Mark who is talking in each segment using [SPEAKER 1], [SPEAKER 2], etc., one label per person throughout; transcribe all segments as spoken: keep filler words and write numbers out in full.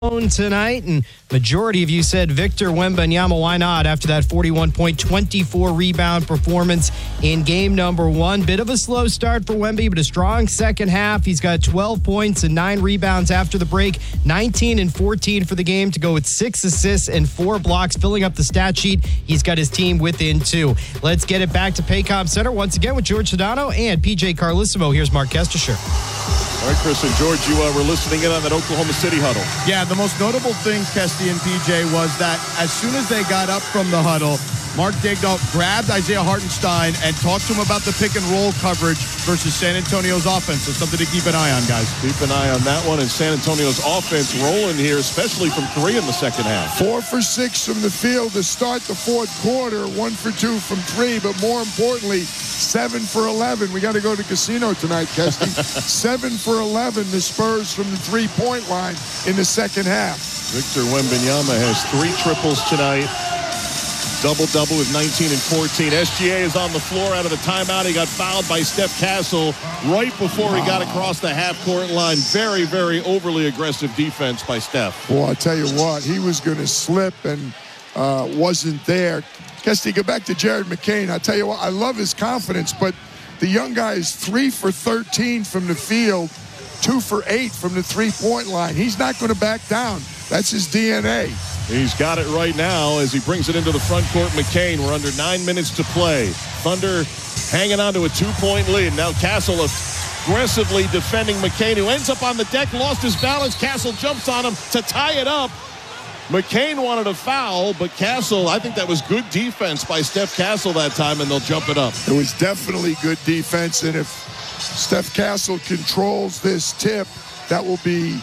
[SPEAKER 1] tonight, and majority of you said Victor Wembanyama. Why not? After that forty-one point, twenty-four rebound performance in game number one. Bit of a slow start for Wemby, but a strong second half. He's got twelve points and nine rebounds after the break, nineteen and fourteen for the game to go with six assists and four blocks, filling up the stat sheet. He's got his team within two. Let's get it back to Paycom Center once again with George Sedano and P J Carlissimo. Here's Mark Kestisher.
[SPEAKER 2] All right, Chris and George, you uh, were listening in on that Oklahoma City huddle.
[SPEAKER 3] Yeah, the most notable thing, Kesty and P J, was that as soon as they got up from the huddle, Mark Daigneault grabbed Isaiah Hartenstein and talked to him about the pick and roll coverage versus San Antonio's offense. So something to keep an eye on, guys.
[SPEAKER 2] Keep an eye on that one. And San Antonio's offense rolling here, especially from three in the second half.
[SPEAKER 4] Four for six from the field to start the fourth quarter. One for two from three, but more importantly, seven for eleven. We got to go to casino tonight, Kesty. Seven for eleven, the Spurs from the three-point line in the second half.
[SPEAKER 2] Victor Wembanyama has three triples tonight. Double-double with nineteen and fourteen. S G A is on the floor out of the timeout. He got fouled by Steph Castle right before he got across the half-court line. Very, very overly aggressive defense by Steph.
[SPEAKER 4] Well, I tell you what, he was going to slip and uh, wasn't there. Kesty, go back to Jared McCain. I tell you what, I love his confidence, but the young guy is three for thirteen from the field, two for eight from the three-point line. He's not going to back down. That's his D N A.
[SPEAKER 2] He's got it right now as he brings it into the front court. McCain, we're under nine minutes to play. Thunder hanging on to a two-point lead. Now Castle aggressively defending McCain, who ends up on the deck, lost his balance. Castle jumps on him to tie it up. McCain wanted a foul, but Castle, I think that was good defense by Steph Castle that time, and they'll jump it up.
[SPEAKER 4] It was definitely good defense, and if Steph Castle controls this tip, that will be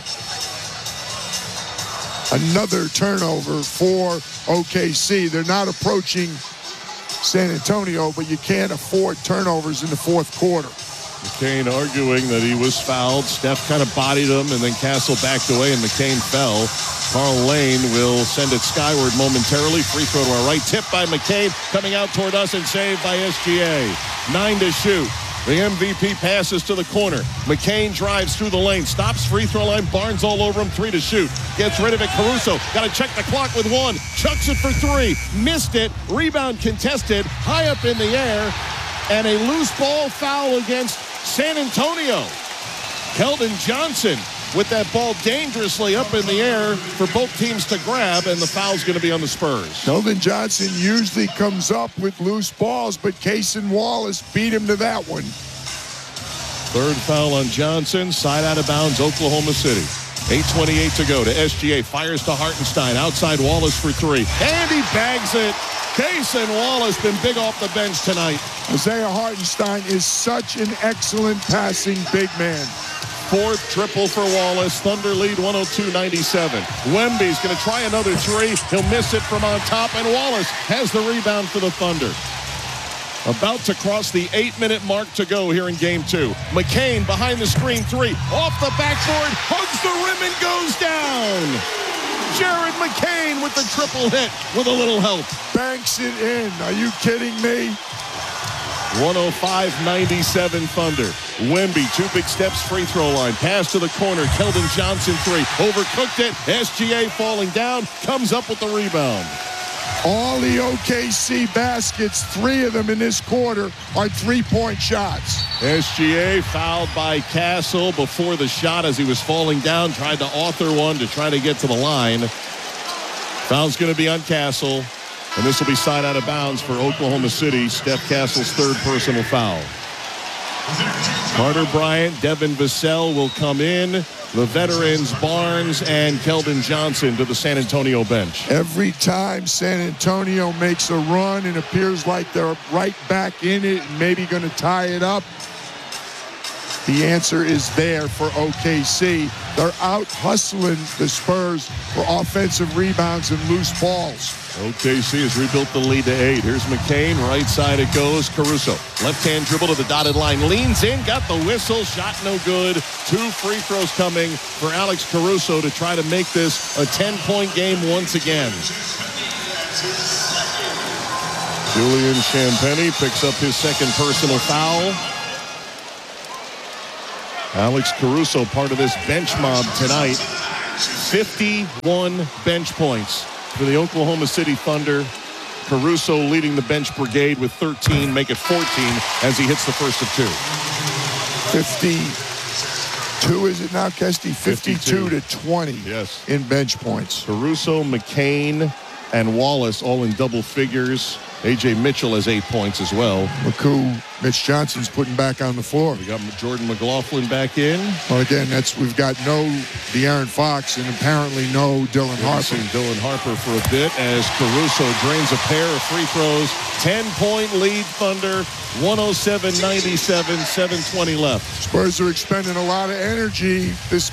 [SPEAKER 4] another turnover for O K C. They're not approaching San Antonio, but you can't afford turnovers in the fourth quarter.
[SPEAKER 2] McCain arguing that he was fouled. Steph kind of bodied him, and then Castle backed away, and McCain fell. Karl Lane will send it skyward momentarily. Free throw to our right. Tip by McCain, coming out toward us and saved by S G A. Nine to shoot. The M V P passes to the corner. McCain drives through the lane. Stops free throw line. Barnes all over him. Three to shoot. Gets rid of it. Caruso got to check the clock with one. Chucks it for three. Missed it. Rebound contested. High up in the air. And a loose ball foul against San Antonio. Keldon Johnson with that ball dangerously up in the air for both teams to grab, and the foul's going to be on the Spurs.
[SPEAKER 4] Keldon Johnson usually comes up with loose balls, but Cason Wallace beat him to that one.
[SPEAKER 2] Third foul on Johnson, side out of bounds, Oklahoma City. eight twenty-eight to go to S G A, fires to Hartenstein, outside Wallace for three, and he bags it. Cason Wallace been big off the bench tonight.
[SPEAKER 4] Isaiah Hartenstein is such an excellent passing big man.
[SPEAKER 2] Fourth triple for Wallace. Thunder lead one oh two ninety-seven. Wemby's going to try another three. He'll miss it from on top, and Wallace has the rebound for the Thunder. About to cross the eight-minute mark to go here in game two. McCain behind the screen three. Off the backboard, hugs the rim and goes down. Jared McCain with the triple hit with a little help.
[SPEAKER 4] Banks it in. Are you kidding me?
[SPEAKER 2] one oh five ninety-seven Thunder. Wemby, two big steps, free throw line. Pass to the corner. Keldon Johnson, three. Overcooked it. S G A falling down. Comes up with the rebound.
[SPEAKER 4] All the O K C baskets, three of them in this quarter, are three-point shots.
[SPEAKER 2] S G A fouled by Castle before the shot as he was falling down. Tried to author one to try to get to the line. Foul's going to be on Castle. And this will be side out of bounds for Oklahoma City. Steph Castle's third personal foul. Carter Bryant, Devin Vassell will come in. The veterans, Barnes and Keldon Johnson to the San Antonio bench.
[SPEAKER 4] Every time San Antonio makes a run and appears like they're right back in it and maybe going to tie it up, the answer is there for O K C. They're out hustling the Spurs for offensive rebounds and loose balls.
[SPEAKER 2] O K C has rebuilt the lead to eight. Here's McCain. Right side it goes. Caruso. Left-hand dribble to the dotted line. Leans in. Got the whistle. Shot no good. Two free throws coming for Alex Caruso to try to make this a ten-point game once again. Julian Champagnie picks up his second personal foul. Alex Caruso, part of this bench mob tonight. fifty-one bench points for the Oklahoma City Thunder. Caruso leading the bench brigade with thirteen, make it fourteen as he hits the first of two.
[SPEAKER 4] fifty-two is it now, Kesty? fifty-two to twenty
[SPEAKER 2] yes.
[SPEAKER 4] in bench points.
[SPEAKER 2] Caruso, McCain, and Wallace all in double figures. A J Mitchell has eight points as well.
[SPEAKER 4] McCoo, Mitch Johnson's putting back on the floor.
[SPEAKER 2] We got Jordan McLaughlin back in.
[SPEAKER 4] Well, again, that's we've got no De'Aaron Fox and apparently no Dylan Harper.
[SPEAKER 2] Seen Dylan Harper for a bit as Caruso drains a pair of free throws. ten-point lead Thunder, one oh seven ninety-seven, seven twenty left.
[SPEAKER 4] Spurs are expending a lot of energy. This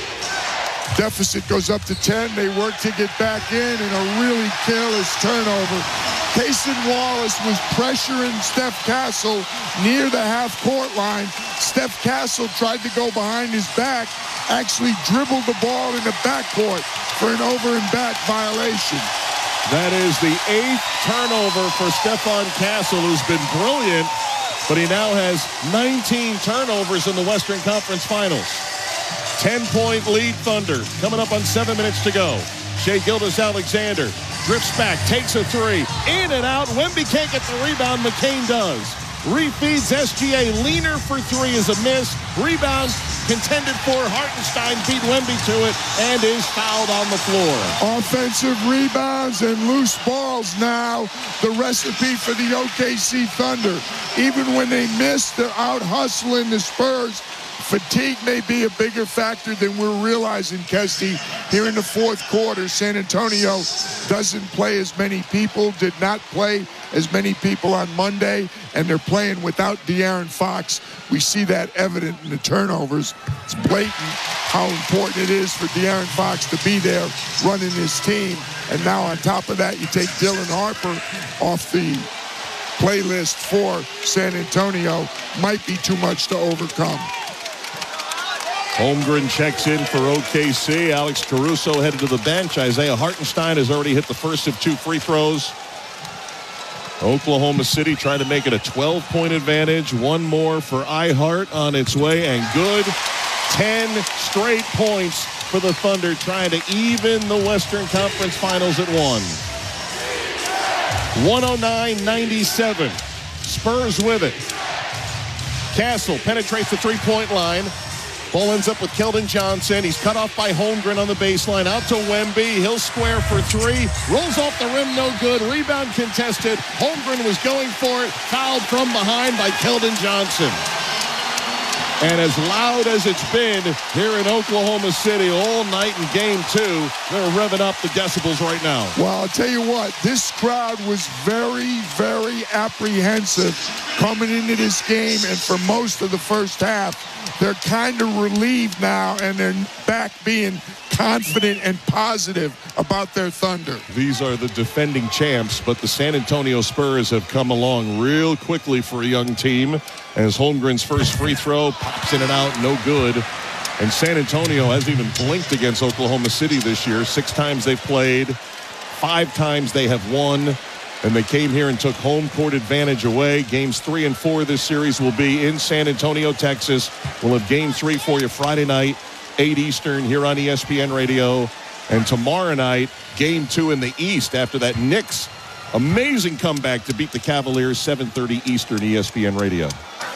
[SPEAKER 4] deficit goes up to ten. They work to get back in, and a really careless turnover. Cason Wallace was pressuring Steph Castle near the half-court line. Steph Castle tried to go behind his back, actually dribbled the ball in the backcourt for an over-and-back violation.
[SPEAKER 2] That is the eighth turnover for Stephon Castle, who's been brilliant, but he now has nineteen turnovers in the Western Conference Finals. ten-point lead Thunder, coming up on seven minutes to go. Shai Gilgeous-Alexander drifts back, takes a three, in and out. Wemby can't get the rebound. McCain does. Refeeds S G A. Leaner for three is a miss. Rebound contended for. Hartenstein beat Wemby to it and is fouled on the floor.
[SPEAKER 4] Offensive rebounds and loose balls now the recipe for the O K C Thunder. Even when they miss, they're out hustling the Spurs. Fatigue may be a bigger factor than we're realizing, Kesty. Here in the fourth quarter, San Antonio doesn't play as many people, did not play as many people on Monday, and they're playing without De'Aaron Fox. We see that evident in the turnovers. It's blatant how important it is for De'Aaron Fox to be there running his team. And now on top of that, you take Dylan Harper off the playlist for San Antonio. Might be too much to overcome.
[SPEAKER 2] Holmgren checks in for O K C. Alex Caruso headed to the bench. Isaiah Hartenstein has already hit the first of two free throws. Oklahoma City trying to make it a twelve-point advantage. One more for iHeart on its way, and good. ten straight points for the Thunder, trying to even the Western Conference Finals at one. one oh nine ninety-seven. Spurs with it. Castle penetrates the three-point line. Ball ends up with Keldon Johnson. He's cut off by Holmgren on the baseline. Out to Wemby. He'll square for three. Rolls off the rim, no good. Rebound contested. Holmgren was going for it. Fouled from behind by Keldon Johnson. And as loud as it's been here in Oklahoma City all night in game two, they're revving up the decibels right now.
[SPEAKER 4] Well, I'll tell you what, this crowd was very, very apprehensive coming into this game, and for most of the first half, they're kind of relieved now, and they're back being confident and positive about their Thunder.
[SPEAKER 2] These are the defending champs, but the San Antonio Spurs have come along real quickly for a young team. As Holmgren's first free throw pops in and out, no good. And San Antonio hasn't even blinked against Oklahoma City this year. Six times they've played, five times they have won. And they came here and took home court advantage away. Games three and four of this series will be in San Antonio, Texas. We'll have game three for you Friday night, eight Eastern here on E S P N Radio. And tomorrow night, game two in the East after that Knicks amazing comeback to beat the Cavaliers, seven thirty Eastern, E S P N Radio.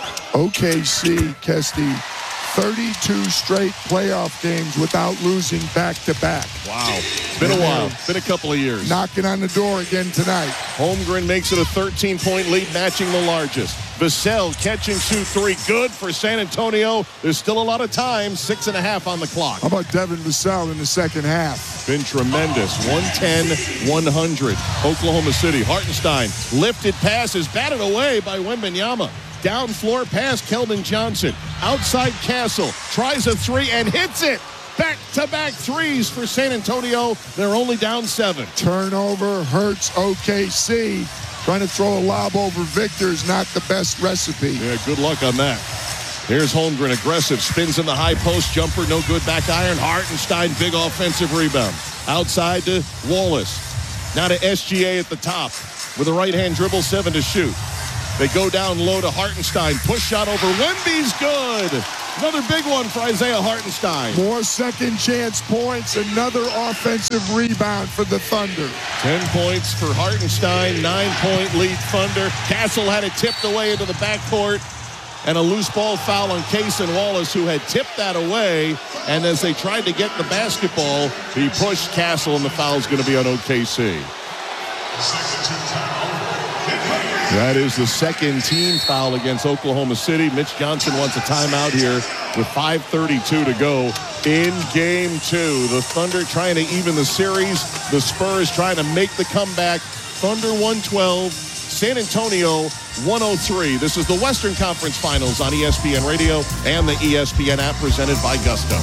[SPEAKER 4] O K C, Kesty, thirty-two straight playoff games without losing back-to-back.
[SPEAKER 2] Wow. It's been a while. It's been a couple of years.
[SPEAKER 4] Knocking on the door again tonight.
[SPEAKER 2] Holmgren makes it a thirteen-point lead, matching the largest. Vassell catch and shoot three. Good for San Antonio. There's still a lot of time. Six and a half on the clock.
[SPEAKER 4] How about Devin Vassell in the second half?
[SPEAKER 2] Been tremendous. one ten one hundred. Oklahoma City. Hartenstein. Lifted passes. Batted away by Wembanyama. Down floor pass, Keldon Johnson. Outside Castle. Tries a three and hits it. Back-to-back threes for San Antonio. They're only down seven.
[SPEAKER 4] Turnover hurts O K C. Trying to throw a lob over Victor is not the best recipe.
[SPEAKER 2] Yeah, good luck on that. Here's Holmgren, aggressive, spins in the high post, jumper, no good, back iron. Hartenstein, big offensive rebound. Outside to Wallace. Now to S G A at the top with a right-hand dribble, seven to shoot. They go down low to Hartenstein. Push shot over Wemby's good. Another big one for Isaiah Hartenstein.
[SPEAKER 4] More second chance points. Another offensive rebound for the Thunder.
[SPEAKER 2] Ten points for Hartenstein. Nine-point lead Thunder. Castle had it tipped away into the backcourt. And a loose ball foul on Cason Wallace, who had tipped that away. And as they tried to get the basketball, he pushed Castle, and the foul is going to be on O K C. That is the second team foul against Oklahoma City. Mitch Johnson wants a timeout here with five thirty-two to go in game two. The Thunder trying to even the series. The Spurs trying to make the comeback. Thunder one twelve, San Antonio one oh three. This is the Western Conference Finals on E S P N Radio and the E S P N app, presented by Gusto.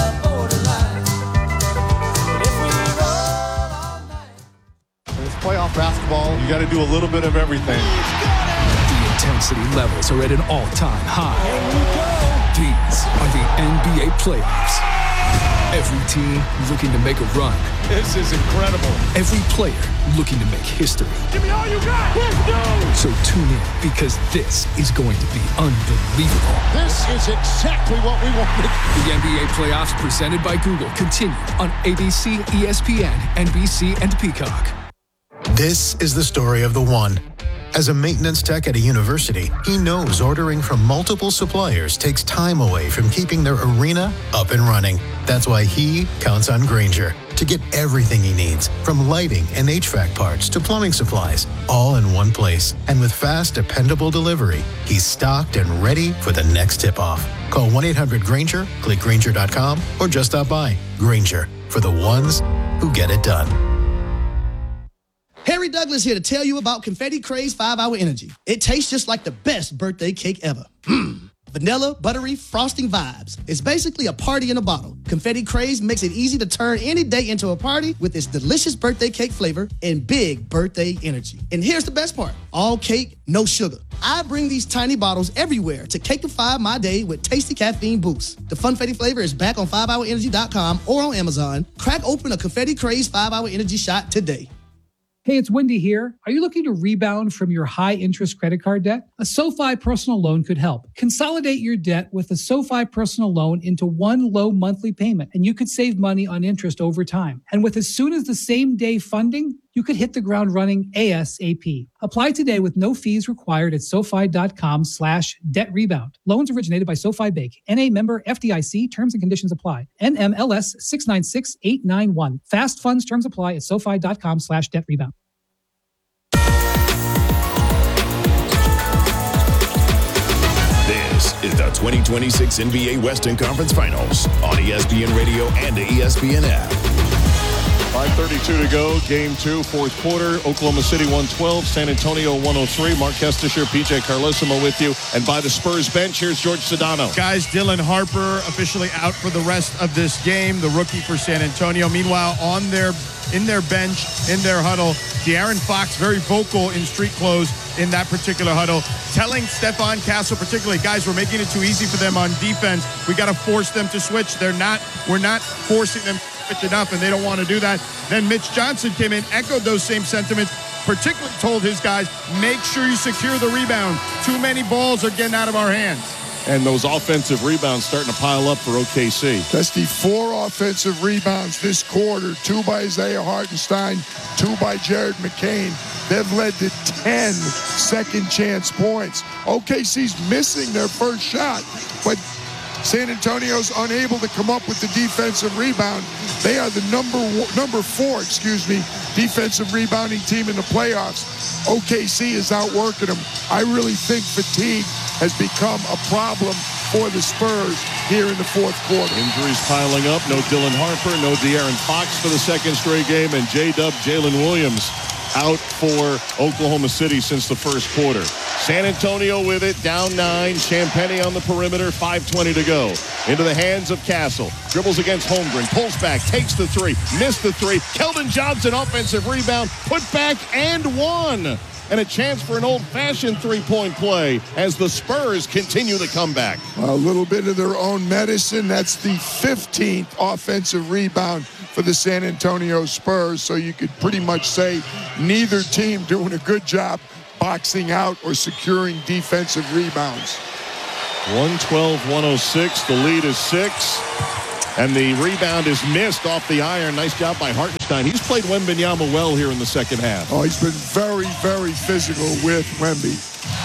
[SPEAKER 3] Playoff basketball, you got to do a little bit of everything.
[SPEAKER 5] The intensity levels are at an all-time high. These are the N B A playoffs. Every team looking to make a run.
[SPEAKER 3] This is incredible.
[SPEAKER 5] Every player looking to make history.
[SPEAKER 3] Give me all you got. Let's go.
[SPEAKER 5] So tune in, because this is going to be unbelievable.
[SPEAKER 3] This is exactly what we wanted.
[SPEAKER 5] The N B A playoffs, presented by Google, continue on A B C, E S P N, N B C, and Peacock.
[SPEAKER 6] This is the story of the one. As a maintenance tech at a university, he knows ordering from multiple suppliers takes time away from keeping their arena up and running. That's why he counts on Grainger to get everything he needs, from lighting and H V A C parts to plumbing supplies, all in one place. And with fast, dependable delivery, he's stocked and ready for the next tip-off. Call one eight hundred Grainger, click Grainger dot com, or just stop by. Grainger, for the ones who get it done.
[SPEAKER 7] Harry Douglas here to tell you about Confetti Craze five hour Energy. It tastes just like the best birthday cake ever. Mmm. Vanilla, buttery, frosting vibes. It's basically a party in a bottle. Confetti Craze makes it easy to turn any day into a party with its delicious birthday cake flavor and big birthday energy. And here's the best part. All cake, no sugar. I bring these tiny bottles everywhere to cakeify my day with tasty caffeine boost. The Funfetti flavor is back on five hour energy dot com or on Amazon. Crack open a Confetti Craze five hour Energy shot today.
[SPEAKER 8] Hey, it's Wendy here. Are you looking to rebound from your high-interest credit card debt? A SoFi personal loan could help. Consolidate your debt with a SoFi personal loan into one low monthly payment, and you could save money on interest over time. And with as soon as the same day funding, you could hit the ground running ASAP. Apply today with no fees required at SoFi.com slash debt rebound. Loans originated by SoFi Bank. N A member F D I C. Terms and conditions apply. N M L S six nine six eight nine one. Fast funds terms apply at SoFi.com slash debt rebound.
[SPEAKER 9] This is the twenty twenty-six N B A Western Conference Finals on E S P N Radio and the E S P N app.
[SPEAKER 2] five thirty-two to go, game two, fourth quarter. Oklahoma City one twelve, San Antonio one oh three. Mark Kestisher, P J Carlesimo with you. And by the Spurs bench, here's George Sedano.
[SPEAKER 3] Guys, Dylan Harper officially out for the rest of this game, the rookie for San Antonio. Meanwhile, on their in their bench, in their huddle, De'Aaron Fox, very vocal in street clothes in that particular huddle, telling Stephon Castle particularly, guys, we're making it too easy for them on defense. We got to force them to switch. They're not, we're not forcing them to switch enough, and they don't want to do that. Then Mitch Johnson came in, echoed those same sentiments, particularly told his guys, make sure you secure the rebound. Too many balls are getting out of our hands.
[SPEAKER 2] And those offensive rebounds starting to pile up for O K C.
[SPEAKER 4] That's the four offensive rebounds this quarter. Two by Isaiah Hartenstein, two by Jared McCain. They've led to ten second chance points. O K C's missing their first shot, but San Antonio's unable to come up with the defensive rebound. They are the number one, number four, excuse me, defensive rebounding team in the playoffs. O K C is outworking them. I really think fatigue has become a problem for the Spurs here in the fourth quarter.
[SPEAKER 2] Injuries piling up. No Dylan Harper, no De'Aaron Fox for the second straight game, and J-Dub Jalen Williams out for Oklahoma City since the first quarter. San Antonio with it, down nine. Champagnie on the perimeter, five twenty to go. Into the hands of Castle. Dribbles against Holmgren, pulls back, takes the three, missed the three. Keldon Johnson, offensive rebound, put back and one. And a chance for an old-fashioned three-point play as the Spurs continue the comeback.
[SPEAKER 4] A little bit of their own medicine. That's the fifteenth offensive rebound for the San Antonio Spurs. So you could pretty much say neither team doing a good job boxing out or securing defensive rebounds.
[SPEAKER 2] one twelve one oh six. The lead is six. And the rebound is missed off the iron. Nice job by Hartenstein. He's played Wembanyama well here in the second half.
[SPEAKER 4] Oh, he's been very, very physical with Wemby.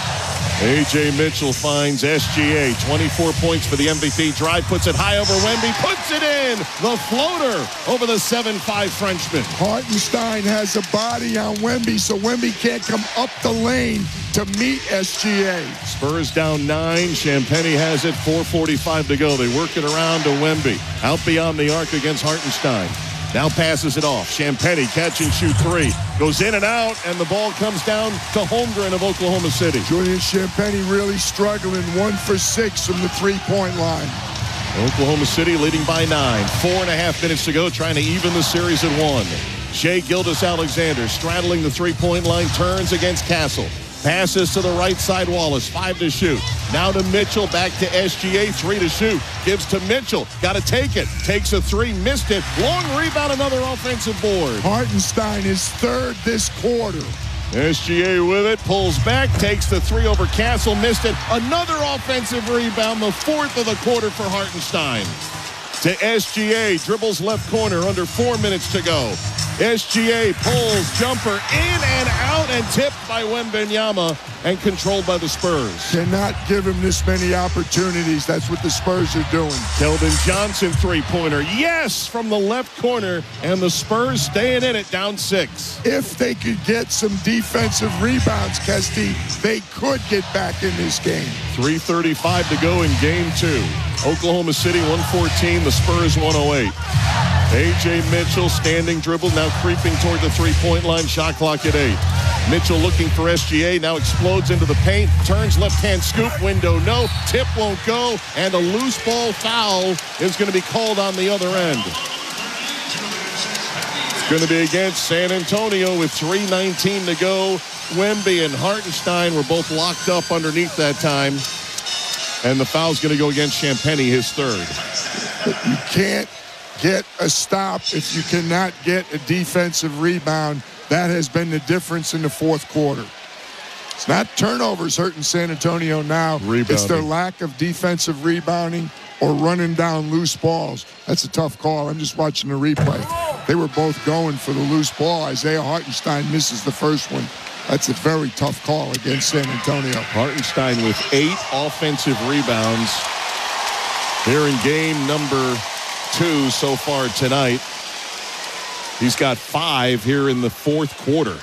[SPEAKER 2] A J Mitchell finds S G A. twenty-four points for the M V P. Drive puts it high over Wemby. Puts it in. The floater over the seven five Frenchman.
[SPEAKER 4] Hartenstein has a body on Wemby, so Wemby can't come up the lane to meet S G A.
[SPEAKER 2] Spurs down nine. Champagny has it. four forty-five to go. They work it around to Wemby. Out beyond the arc against Hartenstein. Now passes it off. Champagny catch and shoot three. Goes in and out, and the ball comes down to Holmgren of Oklahoma City.
[SPEAKER 4] Julian Champagny really struggling. One for six from the three-point line.
[SPEAKER 2] Oklahoma City leading by nine. Four and a half minutes to go, trying to even the series at one. Shai Gilgeous-Alexander straddling the three-point line, turns against Castle. Passes to the right side, Wallace. Five to shoot. Now to Mitchell. Back to S G A. Three to shoot. Gives to Mitchell. Got to take it. Takes a three. Missed it. Long rebound. Another offensive board.
[SPEAKER 4] Hartenstein is third this quarter.
[SPEAKER 2] S G A with it. Pulls back. Takes the three over Castle. Missed it. Another offensive rebound. The fourth of the quarter for Hartenstein. To S G A. Dribbles left corner. Under four minutes to go. S G A pulls, jumper in and out, and tipped by Wembanyama and controlled by the Spurs.
[SPEAKER 4] Cannot give him this many opportunities. That's what the Spurs are doing.
[SPEAKER 2] Keldon Johnson three-pointer. Yes, from the left corner, and the Spurs staying in it, down six.
[SPEAKER 4] If they could get some defensive rebounds, Kesty, they could get back in this game.
[SPEAKER 2] three thirty-five to go in game two. Oklahoma City one fourteen, the Spurs one oh eight. A J Mitchell standing dribble, now creeping toward the three-point line. Shot clock at eight. Mitchell looking for S G A, now explodes into the paint, turns left-hand scoop, window no, tip won't go, and a loose ball foul is going to be called on the other end. It's going to be against San Antonio with three nineteen to go. Wemby and Hartenstein were both locked up underneath that time, and the foul's going to go against Champagny, his third.
[SPEAKER 4] You can't get a stop if you cannot get a defensive rebound. That has been the difference in the fourth quarter. It's not turnovers hurting San Antonio now.
[SPEAKER 2] Rebounding.
[SPEAKER 4] It's their lack of defensive rebounding or running down loose balls. That's a tough call. I'm just watching the replay. They were both going for the loose ball. Isaiah Hartenstein misses the first one. That's a very tough call against San Antonio.
[SPEAKER 2] Hartenstein with eight offensive rebounds here in game number two so far tonight. He's got five here in the fourth quarter.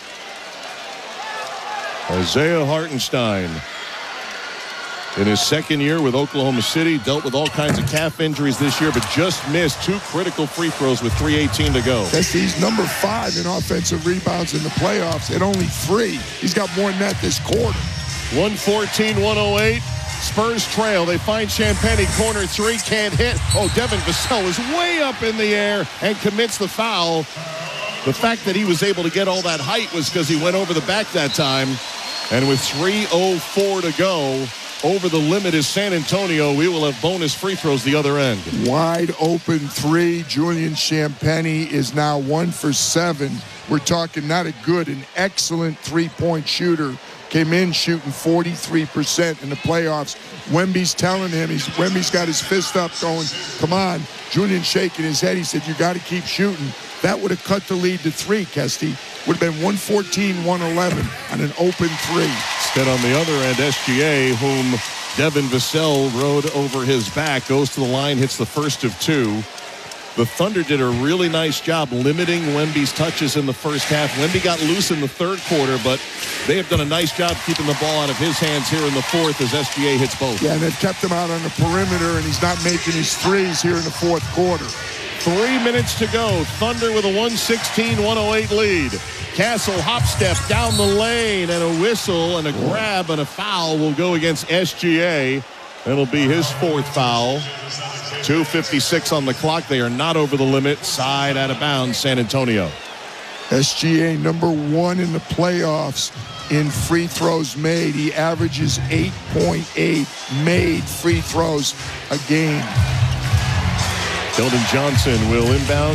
[SPEAKER 2] Isaiah Hartenstein, in his second year with Oklahoma City, dealt with all kinds of calf injuries this year, but just missed two critical free throws with three eighteen to go.
[SPEAKER 4] Yes, he's number five in offensive rebounds in the playoffs at only three. He's got more than that this quarter.
[SPEAKER 2] one fourteen one oh eight. Spurs trail. They find Champagny. Corner three. Can't hit. Oh, Devin Vassell is way up in the air and commits the foul. The fact that he was able to get all that height was because he went over the back that time. And with three oh four to go, over the limit is San Antonio. We will have bonus free throws the other end.
[SPEAKER 4] Wide open three. Julian Champagny is now one for seven. We're talking not a good, an excellent three-point shooter. Came in shooting forty-three percent in the playoffs. Wemby's telling him, he's Wemby's got his fist up going, come on. Julian shaking his head. He said, you got to keep shooting. That would have cut the lead to three, Kesty. Would have been one fourteen one eleven on an open three.
[SPEAKER 2] Instead on the other end, S G A, whom Devin Vassell rode over his back, goes to the line, hits the first of two. The Thunder did a really nice job limiting Wemby's touches in the first half. Wemby got loose in the third quarter, but they have done a nice job keeping the ball out of his hands here in the fourth as S G A hits both.
[SPEAKER 4] Yeah, and they've kept him out on the perimeter, and he's not making his threes here in the fourth quarter.
[SPEAKER 2] Three minutes to go. Thunder with a one sixteen one oh eight lead. Castle hop step down the lane, and a whistle and a grab and a foul will go against S G A. That'll be his fourth foul. two fifty-six on the clock. They are not over the limit. Side out of bounds, San Antonio.
[SPEAKER 4] S G A number one in the playoffs in free throws made. He averages eight point eight made free throws a game.
[SPEAKER 2] Keldon Johnson will inbound.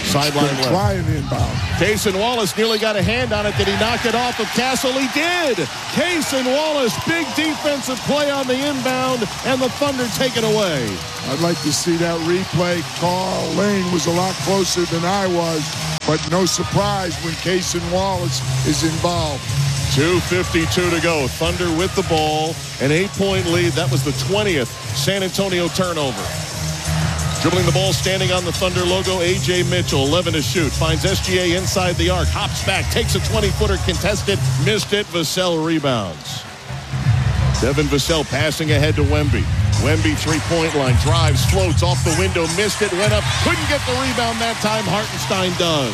[SPEAKER 2] Sideline left.
[SPEAKER 4] Try an inbound.
[SPEAKER 2] Cason Wallace nearly got a hand on it. Did he knock it off of Castle? He did. Cason Wallace, big defensive play on the inbound, and the Thunder take it away.
[SPEAKER 4] I'd like to see that replay. Carl Lane was a lot closer than I was, but no surprise when Cason Wallace is involved.
[SPEAKER 2] two fifty-two to go. Thunder with the ball. An eight-point lead. That was the twentieth San Antonio turnover. Dribbling the ball, standing on the Thunder logo, A J Mitchell, eleven to shoot. Finds S G A inside the arc. Hops back, takes a twenty-footer, contested, missed it. Vassell rebounds. Devin Vassell passing ahead to Wemby. Wemby three-point line, drives, floats off the window, missed it, went up, couldn't get the rebound that time. Hartenstein does.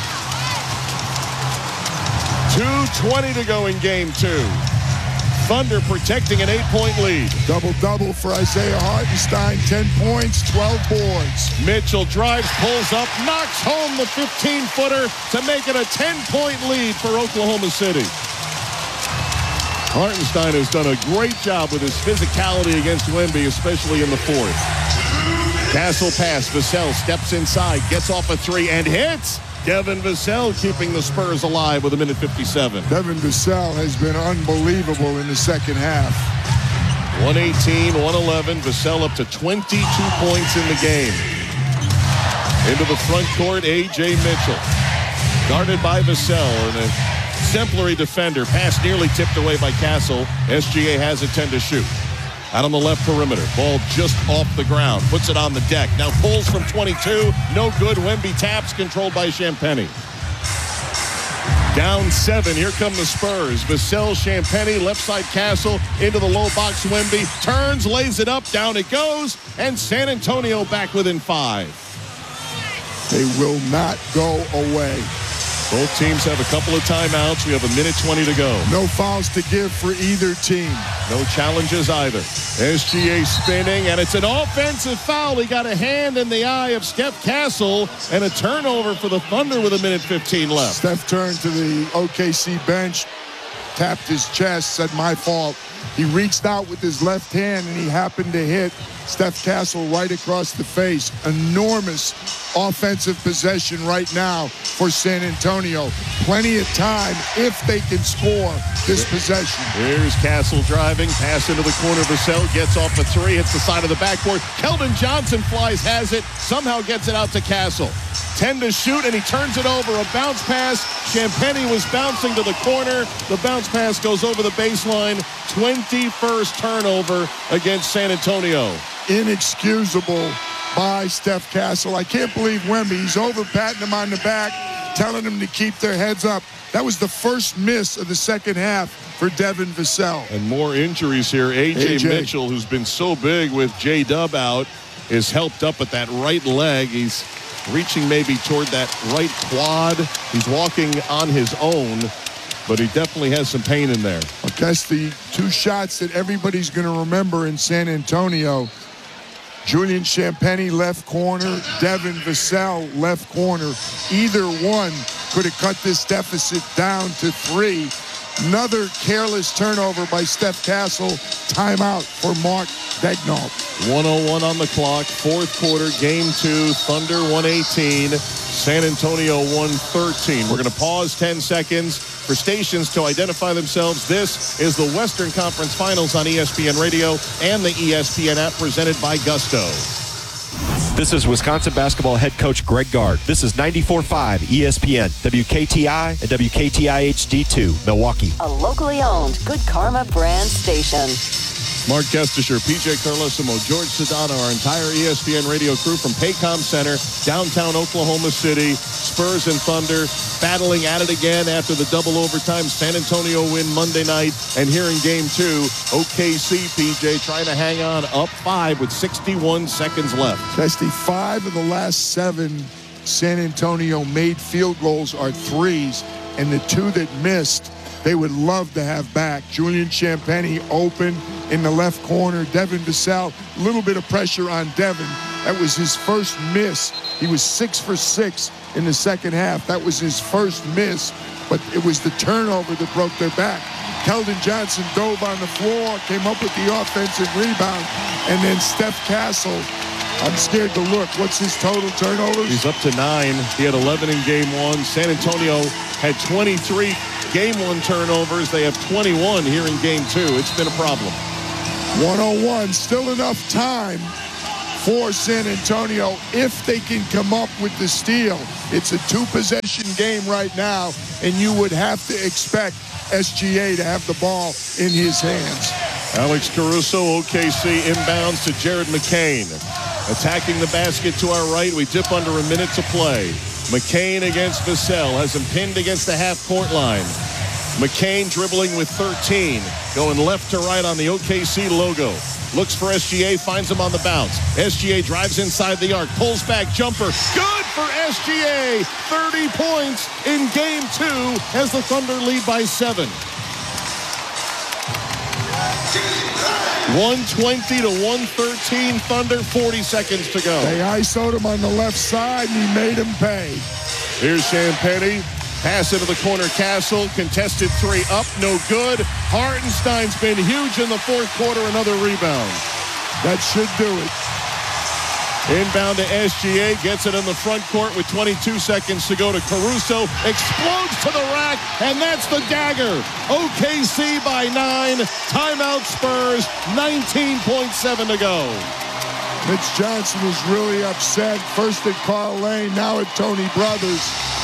[SPEAKER 2] two twenty to go in game two. Thunder protecting an eight-point lead.
[SPEAKER 4] Double-double for Isaiah Hartenstein. ten points, twelve boards.
[SPEAKER 2] Mitchell drives, pulls up, knocks home the fifteen-footer to make it a ten-point lead for Oklahoma City. Hartenstein has done a great job with his physicality against Wemby, especially in the fourth. Castle pass, Vassell steps inside, gets off a three, and hits. Devin Vassell keeping the Spurs alive with a minute fifty-seven.
[SPEAKER 4] Devin Vassell has been unbelievable in the second half.
[SPEAKER 2] one eighteen, one eleven. Vassell up to twenty-two points in the game. Into the front court, A J Mitchell. Guarded by Vassell, and an exemplary defender. Pass nearly tipped away by Castle. S G A has it ten to shoot. Out on the left perimeter. Ball just off the ground. Puts it on the deck. Now pulls from twenty-two. No good. Wemby taps, controlled by Champagnie. Down seven. Here come the Spurs. Vassell, Champagnie, left side Castle. Into the low box. Wemby turns, lays it up. Down it goes. And San Antonio back within five.
[SPEAKER 4] They will not go away.
[SPEAKER 2] Both teams have a couple of timeouts. We have a minute twenty to go.
[SPEAKER 4] No fouls to give for either team.
[SPEAKER 2] No challenges either. S G A spinning, and it's an offensive foul. He got a hand in the eye of Steph Castle, and a turnover for the Thunder with a minute fifteen left.
[SPEAKER 4] Steph turned to the O K C bench, tapped his chest, said, "My fault." He reached out with his left hand, and he happened to hit Steph Castle right across the face. Enormous offensive possession right now for San Antonio. Plenty of time if they can score this possession.
[SPEAKER 2] Here's Castle driving, pass into the corner. Vassell gets off a three, hits the side of the backboard. Keldon Johnson flies, has it, somehow gets it out to Castle. ten to shoot, and he turns it over. A bounce pass. Champagnie was bouncing to the corner. The bounce pass goes over the baseline. twenty-first turnover against San Antonio.
[SPEAKER 4] Inexcusable by Steph Castle. I can't believe Wemby. He's over, patting him on the back, telling them to keep their heads up. That was the first miss of the second half for Devin Vassell.
[SPEAKER 2] And more injuries here. A J,
[SPEAKER 4] A J
[SPEAKER 2] Mitchell, who's been so big with J-Dub out, is helped up at that right leg. He's reaching maybe toward that right quad. He's walking on his own, but he definitely has some pain in there.
[SPEAKER 4] I guess the two shots that everybody's going to remember in San Antonio, Julian Champagnie left corner, Devin Vassell left corner. Either one could have cut this deficit down to three. Another careless turnover by Steph Castle. Timeout for Mark Daigneault.
[SPEAKER 2] one oh one on the clock, fourth quarter, game two. Thunder one eighteen, San Antonio one thirteen. We're going to pause ten seconds for stations to identify themselves. This is the Western Conference Finals on E S P N Radio and the E S P N app, presented by Gusto.
[SPEAKER 10] This is Wisconsin basketball head coach Greg Gard. This is ninety-four point five E S P N, W K T I, and W K T I H D two, Milwaukee.
[SPEAKER 11] A locally owned Good Karma brand station.
[SPEAKER 2] Mark Kestisher, P J Carlesimo, George Sedano, our entire E S P N radio crew from Paycom Center, downtown Oklahoma City. Spurs and Thunder battling at it again after the double overtime. San Antonio win Monday night. And here in game two, O K C, P J, trying to hang on up five with sixty-one seconds left.
[SPEAKER 4] That's the five of the last seven San Antonio made field goals are threes, and the two that missed, they would love to have back. Julian Champagnie open in the left corner. Devin Vassell, a little bit of pressure on Devin. That was his first miss. He was six for six in the second half. That was his first miss, but it was the turnover that broke their back. Keldon Johnson dove on the floor, came up with the offensive rebound, and then Steph Castle I'm scared to look. What's his total turnovers?
[SPEAKER 2] He's up to nine. He had eleven in game one. San Antonio had twenty-three game one turnovers. They have twenty-one here in game two. It's been a problem.
[SPEAKER 4] one oh one, still enough time for San Antonio if they can come up with the steal. It's a two-possession game right now, and you would have to expect S G A to have the ball in his hands.
[SPEAKER 2] Alex Caruso, O K C inbounds to Jared McCain. Attacking the basket to our right. We dip under a minute to play. McCain against Vassell. Has him pinned against the half-court line. McCain dribbling with thirteen. Going left to right on the O K C logo. Looks for S G A, finds him on the bounce. S G A drives inside the arc, pulls back, jumper. Good for S G A. thirty points in game two as the Thunder lead by seven. one twenty to one thirteen Thunder, forty seconds to go.
[SPEAKER 4] They I S O'd him on the left side, and he made him pay.
[SPEAKER 2] Here's Champagnie. Pass into the corner, Castle. Contested three up, no good. Hartenstein's been huge in the fourth quarter, another rebound.
[SPEAKER 4] That should do it.
[SPEAKER 2] Inbound to S G A, gets it in the front court with twenty-two seconds to go to Caruso. Explodes to the rack, and that's the dagger. O K C by nine. Timeout Spurs, nineteen point seven to go.
[SPEAKER 4] Mitch Johnson was really upset. First at Carl Lane, now at Tony Brothers.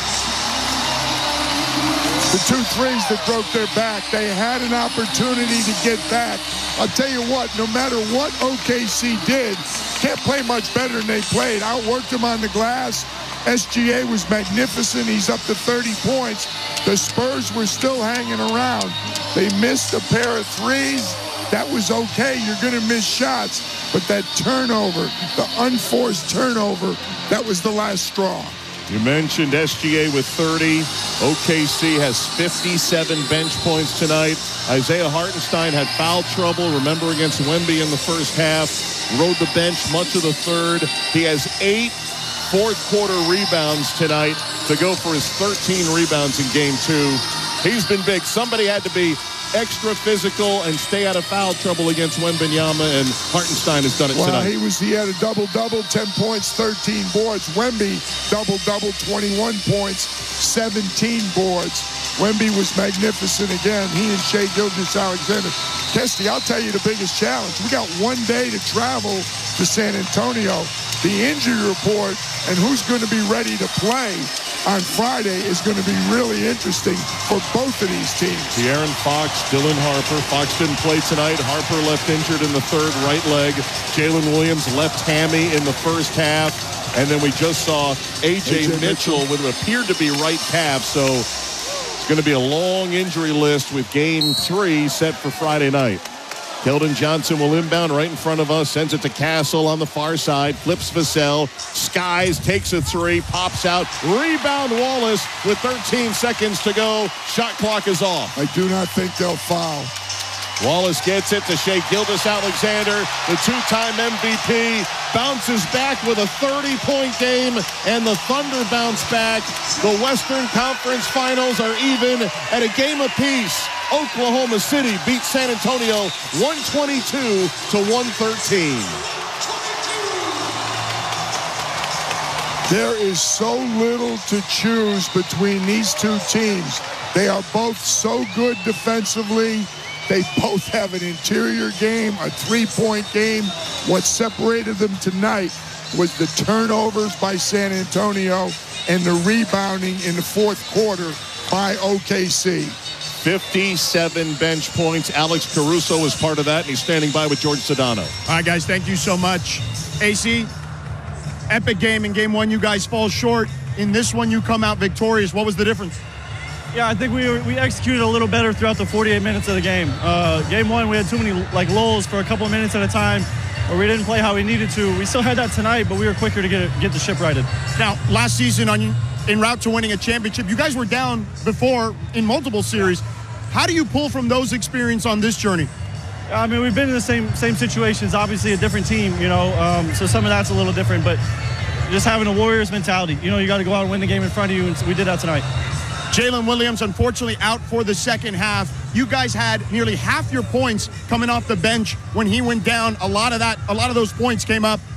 [SPEAKER 4] The two threes that broke their back, they had an opportunity to get back. I'll tell you what, no matter what O K C did, can't play much better than they played. Outworked them on the glass. S G A was magnificent. He's up to thirty points. The Spurs were still hanging around. They missed a pair of threes. That was okay. You're going to miss shots. But that turnover, the unforced turnover, that was the last straw.
[SPEAKER 2] You mentioned S G A with thirty. O K C has fifty-seven bench points tonight. Isaiah Hartenstein had foul trouble, remember, against Wemby in the first half. Rode the bench much of the third. He has eight fourth quarter rebounds tonight to go for his thirteen rebounds in game two. He's been big. Somebody had to be extra physical and stay out of foul trouble against Wembanyama, and Hartenstein has done it
[SPEAKER 4] well,
[SPEAKER 2] tonight.
[SPEAKER 4] He was he had a double-double, ten points, thirteen boards. Wemby, double-double, twenty-one points, seventeen boards. Wemby was magnificent again. He and Shai Gilgeous-Alexander. Kesty, I'll tell you the biggest challenge. We got one day to travel to San Antonio. The injury report and who's going to be ready to play on Friday is going to be really interesting for both of these teams.
[SPEAKER 2] De'Aaron Fox, Dylan Harper. Fox didn't play tonight. Harper left injured in the third, right leg. Jalen Williams left hammy in the first half. And then we just saw A J Mitchell with what appeared to be right calf. So it's going to be a long injury list with game three set for Friday night. Keldon Johnson will inbound right in front of us, sends it to Castle on the far side, flips Vassell, skies, takes a three, pops out, rebound Wallace with thirteen seconds to go. Shot clock is off.
[SPEAKER 4] I do not think they'll foul.
[SPEAKER 2] Wallace gets it to Shai Gilgeous-Alexander, the two-time M V P, bounces back with a thirty-point game, and the Thunder bounce back. The Western Conference Finals are even at a game apiece. Oklahoma City beats San Antonio one twenty-two to one thirteen.
[SPEAKER 4] There is so little to choose between these two teams. They are both so good defensively. They both have an interior game, a three-point game. What separated them tonight was the turnovers by San Antonio and the rebounding in the fourth quarter by O K C.
[SPEAKER 2] fifty-seven bench points. Alex Caruso was part of that, and he's standing by with George Sedano.
[SPEAKER 3] All right, guys, thank you so much. A C, epic game in game one. You guys fall short. In this one, you come out victorious. What was the difference?
[SPEAKER 12] Yeah, I think we were, we executed a little better throughout the forty-eight minutes of the game. Uh, game one, we had too many like lulls for a couple of minutes at a time, or we didn't play how we needed to. We still had that tonight, but we were quicker to get it, get the ship righted.
[SPEAKER 3] Now, last season, on en route to winning a championship, you guys were down before in multiple series. How do you pull from those experiences on this journey?
[SPEAKER 12] I mean, we've been in the same same situations. Obviously, a different team, you know, um, so some of that's a little different. But just having a Warriors mentality, you know, you got to go out and win the game in front of you, and we did that tonight.
[SPEAKER 3] Jalen Williams, unfortunately, out for the second half. You guys had nearly half your points coming off the bench when he went down. A lot of that, a lot of those points came up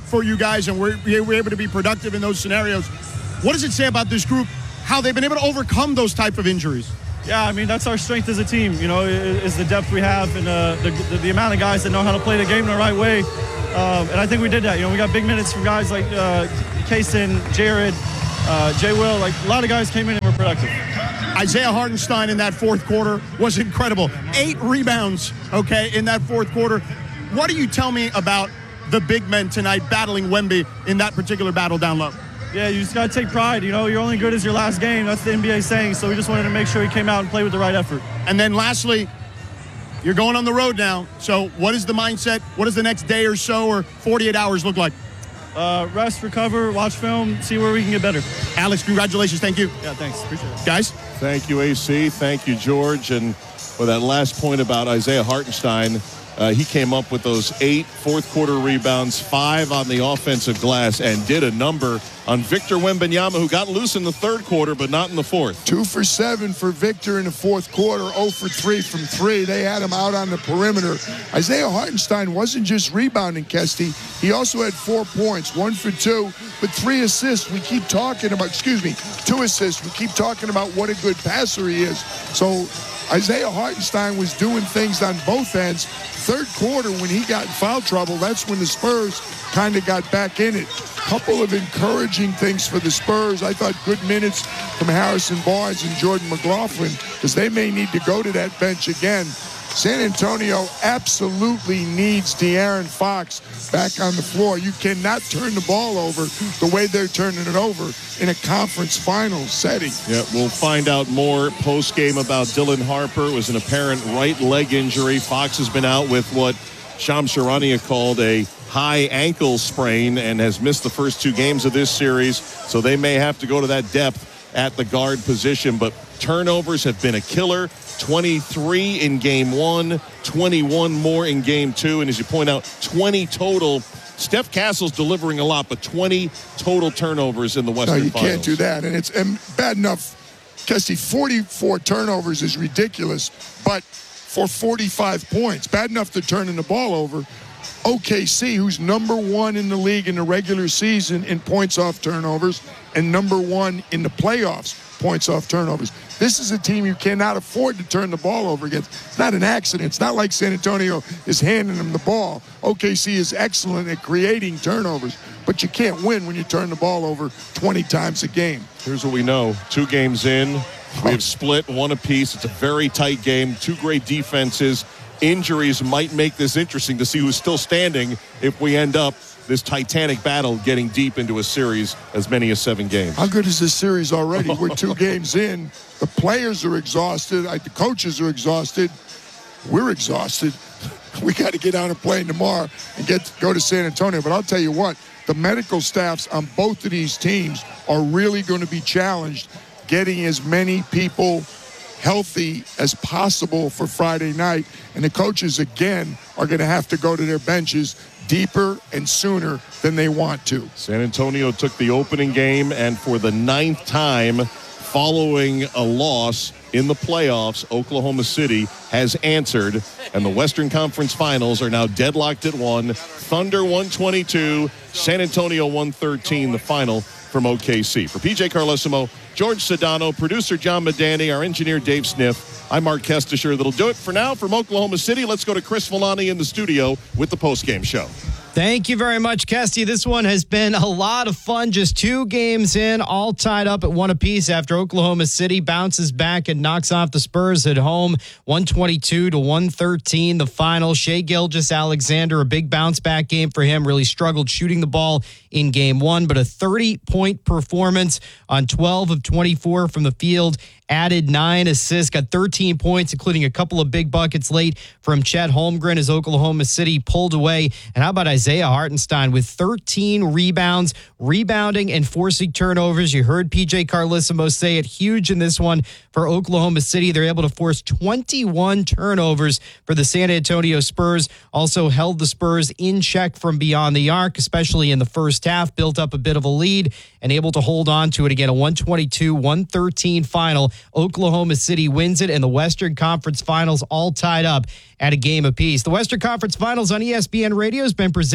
[SPEAKER 3] for you guys, and we're, we're able to be productive in those scenarios. What does it say about this group, how they've been able to overcome those type of injuries?
[SPEAKER 12] Yeah, I mean, that's our strength as a team, you know, is the depth we have and uh, the, the, the amount of guys that know how to play the game the right way. Um, and I think we did that. You know, we got big minutes from guys like uh, Kaysen, Jared, uh, Jay Will. Like, a lot of guys came in and were productive.
[SPEAKER 3] Isaiah Hartenstein in that fourth quarter was incredible. Eight rebounds, okay, in that fourth quarter. What do you tell me about the big men tonight battling Wemby in that particular battle down low?
[SPEAKER 12] Yeah, you just got to take pride. You know, you're only good as your last game. That's the N B A saying. So we just wanted to make sure he came out and played with the right effort.
[SPEAKER 3] And then lastly, you're going on the road now. So what is the mindset? What does the next day or so or forty-eight hours look like?
[SPEAKER 12] Uh, rest, recover, watch film, see where we can get better.
[SPEAKER 3] Alex, congratulations. Thank you.
[SPEAKER 12] Yeah, thanks. Appreciate it.
[SPEAKER 3] Guys?
[SPEAKER 2] Thank you, A C. Thank you, George. And for that last point about Isaiah Hartenstein, Uh, he came up with those eight fourth-quarter rebounds, five on the offensive glass, and did a number on Victor Wembanyama, who got loose in the third quarter, but not in the fourth.
[SPEAKER 4] Two for seven for Victor in the fourth quarter, zero for three from three. They had him out on the perimeter. Isaiah Hartenstein wasn't just rebounding, Kesty. He also had four points, one for two, but three assists. We keep talking about, excuse me, two assists. We keep talking about what a good passer he is. So Isaiah Hartenstein was doing things on both ends. Third quarter, when he got in foul trouble, that's when the Spurs kind of got back in it. Couple of encouraging things for the Spurs. I thought good minutes from Harrison Barnes and Jordan McLaughlin, because they may need to go to that bench again. San Antonio absolutely needs De'Aaron Fox back on the floor. You cannot turn the ball over the way they're turning it over in a conference finals setting.
[SPEAKER 2] Yeah, we'll find out more post-game about Dylan Harper. It was an apparent right leg injury. Fox has been out with what Shams Charania called a high ankle sprain and has missed the first two games of this series, so they may have to go to that depth at the guard position. But turnovers have been a killer. twenty-three in game one, twenty-one more in game two, and as you point out, twenty total. Steph Castle's delivering a lot, but twenty total turnovers in the Western
[SPEAKER 4] No, you
[SPEAKER 2] Finals.
[SPEAKER 4] can't do that, and it's and bad enough. Kesty, forty-four turnovers is ridiculous, but for forty-five points, bad enough to turning the ball over. O K C, who's number one in the league in the regular season in points off turnovers and number one in the playoffs, points off turnovers. This is a team you cannot afford to turn the ball over against. It's not an accident. It's not like San Antonio is handing them the ball. O K C is excellent at creating turnovers, but you can't win when you turn the ball over twenty times a game.
[SPEAKER 2] Here's what we know. Two games in, we have split one apiece. It's a very tight game. Two great defenses. Injuries might make this interesting to see who's still standing if we end up this titanic battle getting deep into a series as many as seven games.
[SPEAKER 4] How good is this series already? We're two games in. The players are exhausted. The coaches are exhausted. We're exhausted. We got to get on a plane tomorrow and get go to San Antonio. But I'll tell you what, the medical staffs on both of these teams are really going to be challenged getting as many people healthy as possible for Friday night. And the coaches, again, are going to have to go to their benches deeper and sooner than they want to.
[SPEAKER 2] San Antonio took the opening game, and for the ninth time following a loss in the playoffs, Oklahoma City has answered, and the Western Conference Finals are now deadlocked at one. Thunder one twenty-two, San Antonio one thirteen, the final from O K C. For P J Carlesimo, George Sedano, producer John Medani, our engineer Dave Sniff, I'm Mark Kestisher. That'll do it for now from Oklahoma City. Let's go to Chris Villani in the studio with the postgame show.
[SPEAKER 1] Thank you very much, Kesty. This one has been a lot of fun. Just two games in, all tied up at one apiece after Oklahoma City bounces back and knocks off the Spurs at home. one twenty-two to one thirteen, the final. Shai Gilgeous-Alexander, a big bounce back game for him. Really struggled shooting the ball in game one, but a thirty-point performance on twelve of twenty-four from the field. Added nine assists, got thirteen points, including a couple of big buckets late from Chet Holmgren as Oklahoma City pulled away. And how about Isaiah Hartenstein with thirteen rebounds, rebounding and forcing turnovers? You heard P J Carlesimo say it, huge in this one for Oklahoma City. They're able to force twenty-one turnovers for the San Antonio Spurs. Also held the Spurs in check from beyond the arc, especially in the first half, built up a bit of a lead and able to hold on to it again. A one twenty-two one thirteen final. Oklahoma City wins it, and the Western Conference Finals all tied up at a game apiece. The Western Conference Finals on E S P N Radio has been presented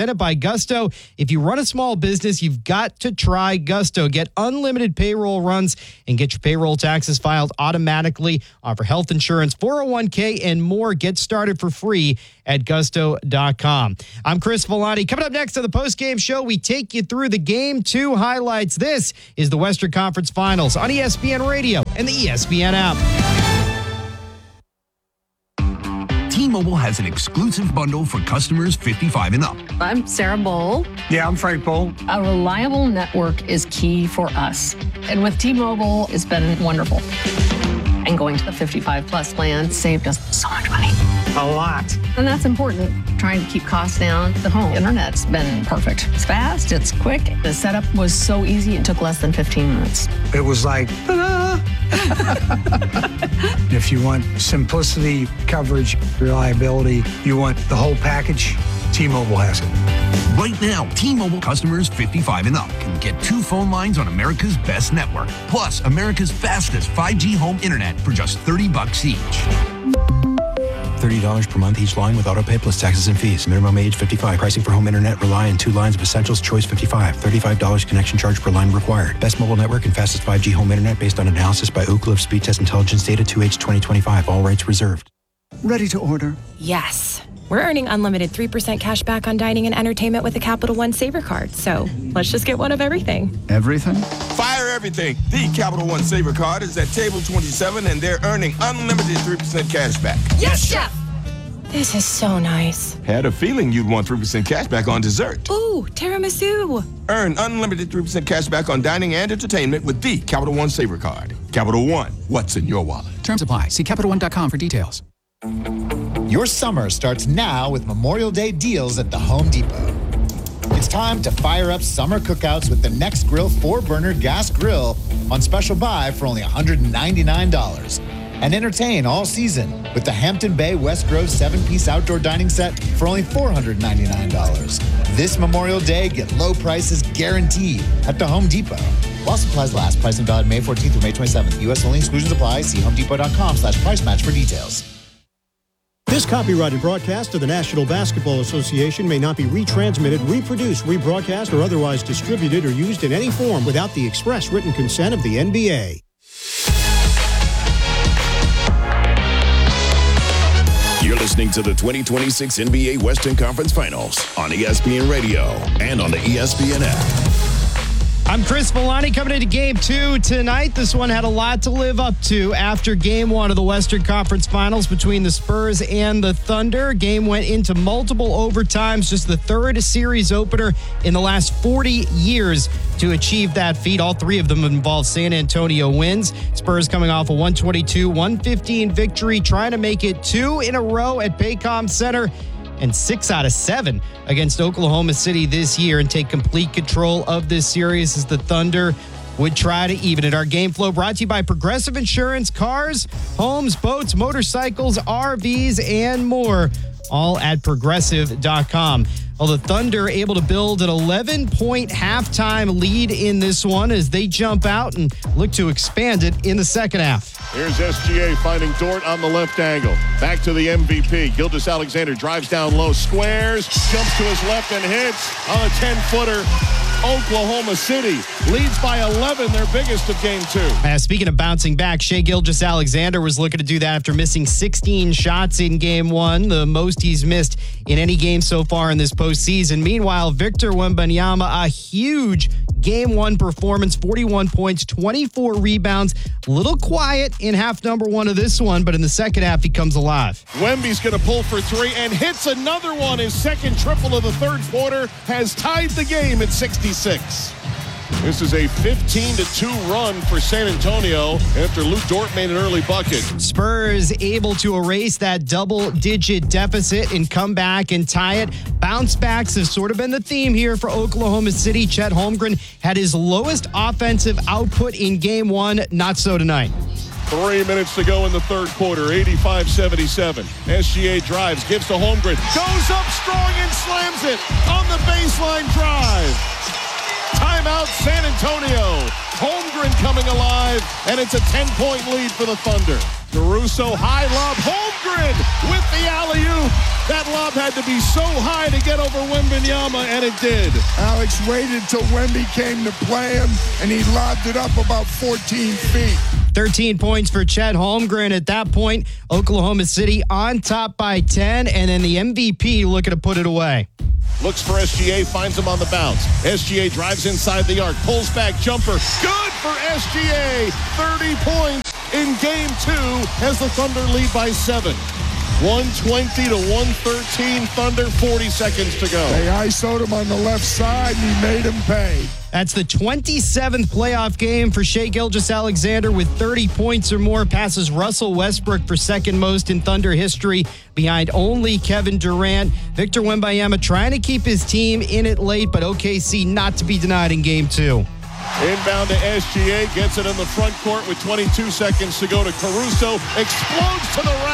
[SPEAKER 1] presented by Gusto. If you run a small business, you've got to try Gusto. Get unlimited payroll runs and get your payroll taxes filed automatically. Offer health insurance, four oh one k, and more. Get started for free at gusto dot com. I'm Chris Villani. Coming up next on the postgame show, we take you through the Game two highlights. This is the Western Conference Finals on E S P N Radio and the E S P N app.
[SPEAKER 13] T-Mobile has an exclusive bundle for customers fifty-five and up.
[SPEAKER 14] I'm Sarah Bowl.
[SPEAKER 13] Yeah, I'm Frank Bowl.
[SPEAKER 14] A reliable network is key for us. And with T-Mobile, it's been wonderful. And going to the fifty-five plus plan saved us so much money.
[SPEAKER 13] A lot.
[SPEAKER 14] And that's important. Trying to keep costs down. The home internet's been perfect. It's fast, it's quick. The setup was so easy, it took less than fifteen minutes.
[SPEAKER 13] It was like, ta-da! If you want simplicity, coverage, reliability, you want the whole package, T-Mobile has it. Right now, T-Mobile customers fifty-five and up can get two phone lines on America's best network, plus America's fastest five G home internet for just thirty bucks each. thirty dollars per month each line with autopay plus taxes and fees. Minimum age fifty-five. Pricing for home internet rely on two lines of Essentials Choice fifty-five. thirty-five dollars connection charge per line required. Best mobile network and fastest five G home internet based on analysis by Oak Cliff Speed Test Intelligence Data two H twenty twenty-five. All rights reserved. Ready to order?
[SPEAKER 15] Yes. We're earning unlimited three percent cash back on dining and entertainment with a Capital One Saver card. So let's just get one of everything.
[SPEAKER 13] Everything?
[SPEAKER 16] Fire everything. The Capital One Saver card is at table twenty-seven, and they're earning unlimited three percent cash back.
[SPEAKER 15] Yes, Chef! This is so nice.
[SPEAKER 16] Had a feeling you'd want three percent cash back on dessert.
[SPEAKER 15] Ooh, tiramisu.
[SPEAKER 16] Earn unlimited three percent cash back on dining and entertainment with the Capital One Saver card. Capital One, what's in your wallet?
[SPEAKER 17] Terms apply. See Capital One dot com for details.
[SPEAKER 18] Your summer starts now with Memorial Day deals at the Home Depot. It's time to fire up summer cookouts with the Nextgrill four-burner gas grill on special buy for only one hundred ninety-nine dollars. And entertain all season with the Hampton Bay West Grove seven-piece outdoor dining set for only four hundred ninety-nine dollars. This Memorial Day, get low prices guaranteed at the Home Depot. While supplies last, price and valid May fourteenth through May twenty-seventh. U S only, exclusions apply. See homedepot.com slash price match for details.
[SPEAKER 19] This copyrighted broadcast of the National Basketball Association may not be retransmitted, reproduced, rebroadcast, or otherwise distributed or used in any form without the express written consent of the N B A.
[SPEAKER 9] You're listening to the twenty twenty-six N B A Western Conference Finals on E S P N Radio and on the E S P N app.
[SPEAKER 1] I'm Chris Villani coming into Game two tonight. This one had a lot to live up to after Game one of the Western Conference Finals between the Spurs and the Thunder. Game went into multiple overtimes, just the third series opener in the last forty years to achieve that feat. All three of them involved San Antonio wins. Spurs coming off a one twenty-two one fifteen victory, trying to make it two in a row at Paycom Center, and six out of seven against Oklahoma City this year and take complete control of this series as the Thunder would try to even it. Our game flow brought to you by Progressive Insurance, cars, homes, boats, motorcycles, R Vs, and more, all at progressive dot com. Well, the Thunder able to build an eleven-point halftime lead in this one as they jump out and look to expand it in the second half.
[SPEAKER 2] Here's S G A finding Dort on the left angle. Back to the M V P. Gilgeous-Alexander drives down low, squares, jumps to his left and hits on a ten-footer. Oklahoma City leads by eleven, their biggest of game two.
[SPEAKER 1] Uh, speaking of bouncing back, Shai Gilgeous-Alexander was looking to do that after missing sixteen shots in game one, the most he's missed in any game so far in this postseason. Meanwhile, Victor Wembanyama, a huge game one performance, forty-one points, twenty-four rebounds. A little quiet in half number one of this one, but in the second half, he comes alive.
[SPEAKER 2] Wemby's going to pull for three and hits another one. His second triple of the third quarter has tied the game at sixty-six. This is a fifteen to two run for San Antonio after Luke Dort made an early bucket.
[SPEAKER 1] Spurs able to erase that double-digit deficit and come back and tie it. Bounce backs have sort of been the theme here for Oklahoma City. Chet Holmgren had his lowest offensive output in game one. Not so tonight.
[SPEAKER 2] Three minutes to go in the third quarter, eighty-five seventy-seven. S G A drives, gives to Holmgren, goes up strong and slams it on the baseline drive. Timeout, San Antonio. Holmgren coming alive, and it's a ten-point lead for the Thunder. Caruso, high lob. Holmgren with the alley-oop. That lob had to be so high to get over Wembanyama, and it did.
[SPEAKER 4] Alex waited till Wemby came to play him, and he lobbed it up about fourteen feet.
[SPEAKER 1] thirteen points for Chet Holmgren. At that point, Oklahoma City on top by ten, and then the M V P looking to put it away.
[SPEAKER 2] Looks for S G A, finds him on the bounce. S G A drives inside the arc, pulls back, jumper. Good for S G A. thirty points in game two as the Thunder lead by seven. one twenty to one thirteen Thunder, forty seconds to go.
[SPEAKER 4] They I S O'd him on the left side, and he made him pay.
[SPEAKER 1] That's the twenty-seventh playoff game for Shai Gilgeous-Alexander with thirty points or more, passes Russell Westbrook for second most in Thunder history behind only Kevin Durant. Victor Wembanyama trying to keep his team in it late, but O K C not to be denied in game two.
[SPEAKER 2] Inbound to S G A, gets it in the front court with twenty-two seconds to go to Caruso, explodes to the right.